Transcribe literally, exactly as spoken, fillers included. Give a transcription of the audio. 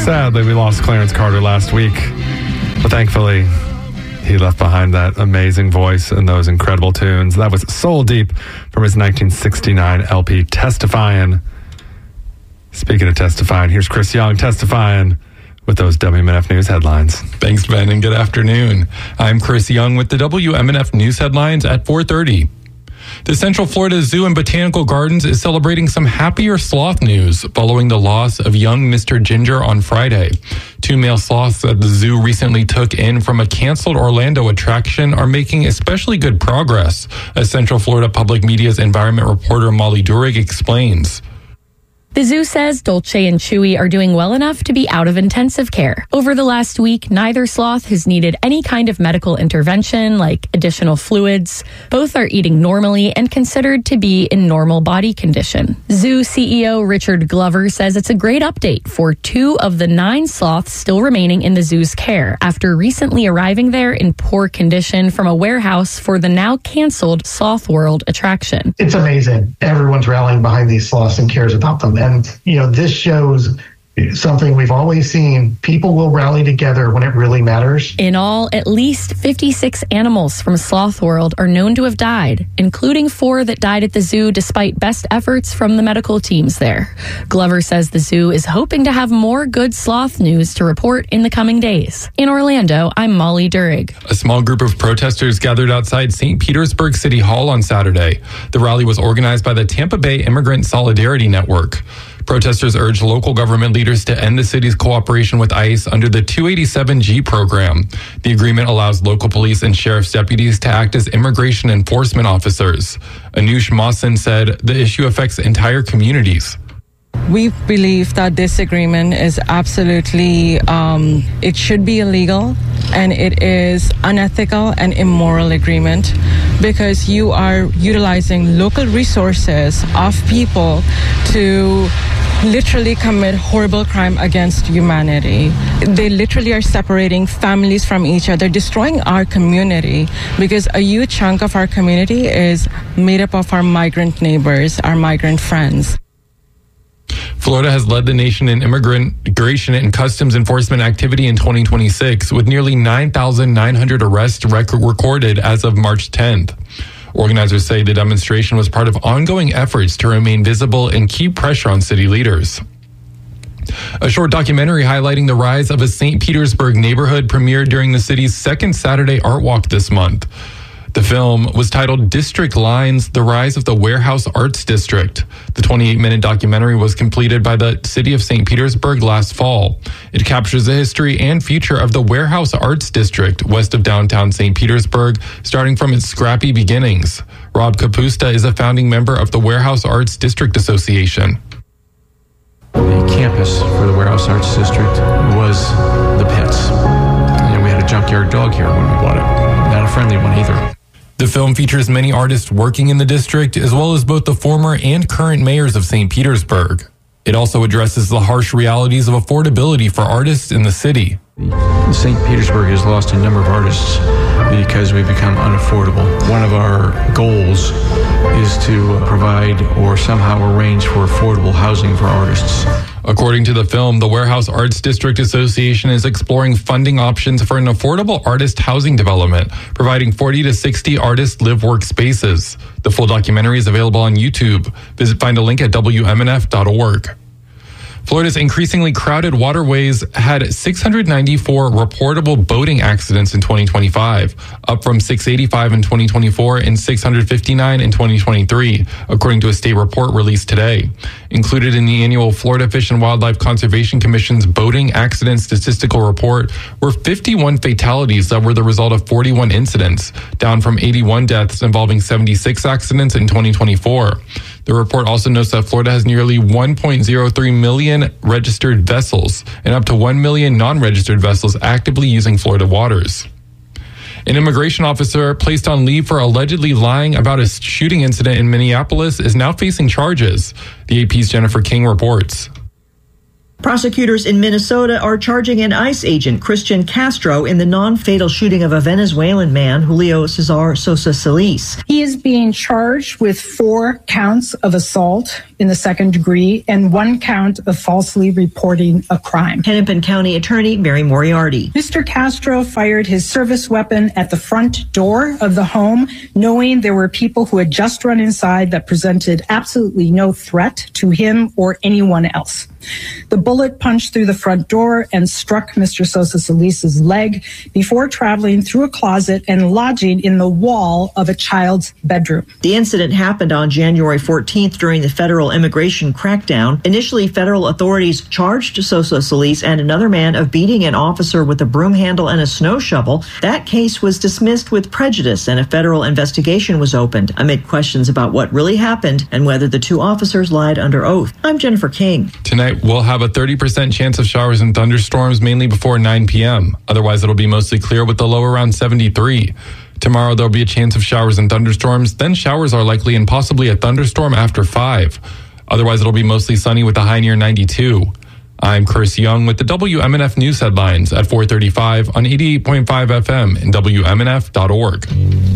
Sadly, we lost Clarence Carter last week, but thankfully, he left behind that amazing voice and those incredible tunes. That was Soul Deep from his nineteen sixty-nine L P, Testifying. Speaking of testifying, here's Chris Young testifying with those W M N F News headlines. Thanks, Ben, and good afternoon. I'm Chris Young with the W M N F News headlines at four thirty. The Central Florida Zoo and Botanical Gardens is celebrating some happier sloth news following the loss of young Mister Ginger on Friday. Two male sloths that the zoo recently took in from a canceled Orlando attraction are making especially good progress, as Central Florida Public Media's environment reporter Molly Durig explains. The zoo says Dolce and Chewy are doing well enough to be out of intensive care. Over the last week, neither sloth has needed any kind of medical intervention like additional fluids. Both are eating normally and considered to be in normal body condition. Zoo C E O Richard Glover says it's a great update for two of the nine sloths still remaining in the zoo's care after recently arriving there in poor condition from a warehouse for the now canceled Sloth World attraction. It's amazing. Everyone's rallying behind these sloths and cares about them. And, you know, this shows something we've always seen. People will rally together when it really matters. In all, at least fifty-six animals from Sloth World are known to have died, including four that died at the zoo despite best efforts from the medical teams there. Glover says the zoo is hoping to have more good sloth news to report in the coming days. In Orlando, I'm Molly Durig. A small group of protesters gathered outside Saint Petersburg City Hall on Saturday. The rally was organized by the Tampa Bay Immigrant Solidarity Network. Protesters urged local government leaders to end the city's cooperation with ICE under the two eighty-seven G program. The agreement allows local police and sheriff's deputies to act as immigration enforcement officers. Anush Mawson said the issue affects entire communities. We believe that this agreement is absolutely, um, it should be illegal, and it is unethical and immoral agreement because you are utilizing local resources of people to literally commit horrible crime against humanity. They literally are separating families from each other, destroying our community because a huge chunk of our community is made up of our migrant neighbors, our migrant friends. Florida has led the nation in immigration and customs enforcement activity in twenty twenty-six, with nearly nine thousand nine hundred arrests rec- recorded as of March tenth. Organizers say the demonstration was part of ongoing efforts to remain visible and keep pressure on city leaders. A short documentary highlighting the rise of a Saint Petersburg neighborhood premiered during the city's second Saturday Art Walk this month. The film was titled District Lines, The Rise of the Warehouse Arts District. The twenty-eight minute documentary was completed by the city of Saint Petersburg last fall. It captures the history and future of the Warehouse Arts District west of downtown Saint Petersburg, starting from its scrappy beginnings. Rob Kapusta is a founding member of the Warehouse Arts District Association. The campus for the Warehouse Arts District was the pits. You know, we had a junkyard dog here when we bought it. Not a friendly one either. The film features many artists working in the district, as well as both the former and current mayors of Saint Petersburg. It also addresses the harsh realities of affordability for artists in the city. Saint Petersburg has lost a number of artists because we've become unaffordable. One of our goals is to provide or somehow arrange for affordable housing for artists. According to the film, the Warehouse Arts District Association is exploring funding options for an affordable artist housing development, providing forty to sixty artist live-work spaces. The full documentary is available on YouTube. Visit find a link at W M N F dot org. Florida's increasingly crowded waterways had six hundred ninety-four reportable boating accidents in twenty twenty-five, up from six hundred eighty-five in twenty twenty-four and six hundred fifty-nine in twenty twenty-three, according to a state report released today. Included in the annual Florida Fish and Wildlife Conservation Commission's boating accident statistical report were fifty-one fatalities that were the result of forty-one incidents, down from eighty-one deaths involving seventy-six accidents in twenty twenty-four. The report also notes that Florida has nearly one point zero three million registered vessels and up to one million non-registered vessels actively using Florida waters. An immigration officer placed on leave for allegedly lying about a shooting incident in Minneapolis is now facing charges. The A P's Jennifer King reports. Prosecutors in Minnesota are charging an ICE agent, Christian Castro, in the non-fatal shooting of a Venezuelan man, Julio Cesar Sosa Solis. He is being charged with four counts of assault in the second degree and one count of falsely reporting a crime. Hennepin County Attorney Mary Moriarty. Mister Castro fired his service weapon at the front door of the home, knowing there were people who had just run inside that presented absolutely no threat to him or anyone else. The bullet punched through the front door and struck Mister Sosa Solis's leg before traveling through a closet and lodging in the wall of a child's bedroom. The incident happened on January fourteenth during the federal immigration crackdown. Initially, federal authorities charged Sosa Solis and another man of beating an officer with a broom handle and a snow shovel. That case was dismissed with prejudice, and a federal investigation was opened amid questions about what really happened and whether the two officers lied under oath. I'm Jennifer King. Tonight, we'll have a thirty percent chance of showers and thunderstorms, mainly before nine p.m. Otherwise, it'll be mostly clear with the low around seventy-three. Tomorrow, there'll be a chance of showers and thunderstorms. Then showers are likely and possibly a thunderstorm after five. Otherwise, it'll be mostly sunny with a high near ninety-two. I'm Chris Young with the W M N F News headlines at four thirty-five on eighty-eight point five F M and W M N F dot org.